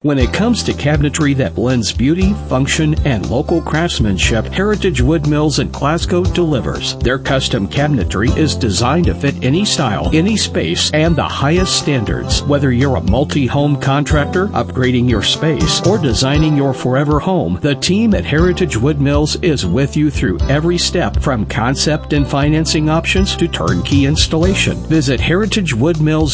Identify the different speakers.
Speaker 1: When it comes to cabinetry that blends beauty, function, and local craftsmanship, Heritage Wood Mills in Glasgow delivers. Their custom cabinetry is designed to fit any style, any space, and the highest standards. Whether you're a multi-home contractor, upgrading your space, or designing your forever home, the team at Heritage Wood Mills is with you through every step, from concept and financing options to turnkey installation. Visit heritagewoodmills.com